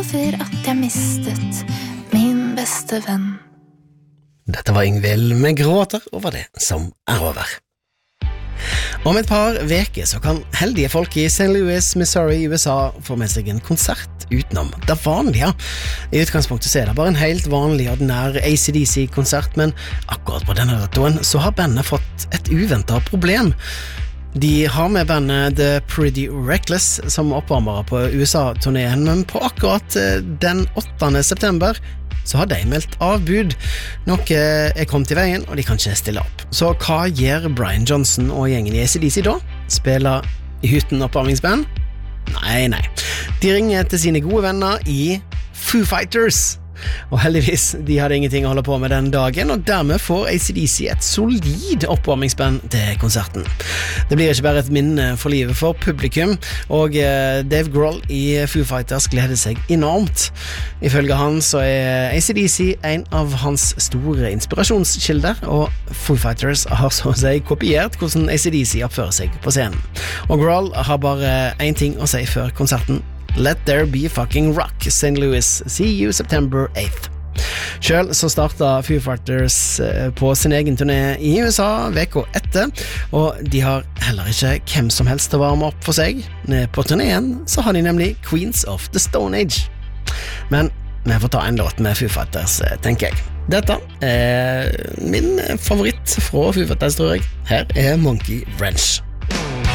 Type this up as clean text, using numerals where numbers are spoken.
over at jeg mistet min beste venn. Dette var Yngvild med gråter over det som over. Om et par veker så kan heldige folk i St. Louis, Missouri i USA få med seg en konsert utenom det vanlige. I utgangspunktet så det bare en helt vanlig, ordinær AC/DC-konsert, men akkurat på denne datoen så har bandet fått et uventet problem. De har med bandet The Pretty Reckless som oppvarmere på USA-turneen, men på akkurat den 8. september så har de meldt avbud. Noe kommet i veien, og de kan ikke stille opp. Så hva gjør Brian Johnson og gjengen i AC/DC da? Spiller i hytten oppvarmingsband? Nei. De ringer til sine gode venner i Foo Fighters. Og heldigvis, de hadde ingenting å holde på med den dagen, og dermed får AC/DC et solid oppvarmingsband til konserten. Det blir ikke bare et minne for livet for publikum, og Dave Grohl i Foo Fighters gleder seg enormt. Ifølge han så AC/DC en av hans store inspirasjonskilder, og Foo Fighters har så å si kopiert hvordan AC/DC oppfører seg på scenen. Og Grohl har bare en ting å si før konserten: Let there be fucking rock, St. Louis, see you September 8th. Selv så startet Foo Fighters på sin egen turné i USA veka etter, og de har heller ikke hvem som helst til å varme opp for seg. På turneen så har de nemlig Queens of the Stone Age. Men vi får ta en låt med Foo Fighters, tenker jeg. Dette min favoritt fra Foo Fighters, tror jeg. Her Monkey Wrench.